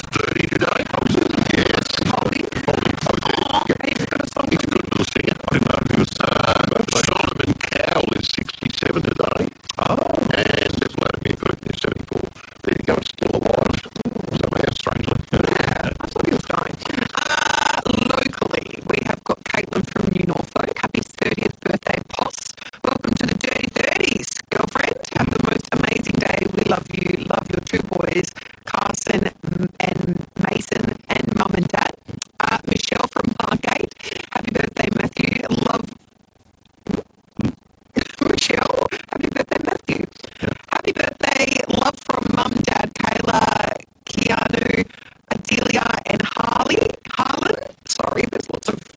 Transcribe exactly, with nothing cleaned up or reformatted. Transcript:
thirty today. Yes. Holding. Oh, Hey, you've got a song. he's a good little singer. I don't know who's uh, Simon Cowell is sixty-seven today. Oh. And there's Vladimir Putin is seventy-four. There you go, it's still alive. Somehow, strangely. Yeah, I thought he was dying. Uh, locally, we have got Caitlin from New Norfolk. Happy thirtieth birthday, Poss. Welcome to the Dirty thirties, girlfriend. Have the most amazing day. We love you. Love your two boys, Carson and Mason.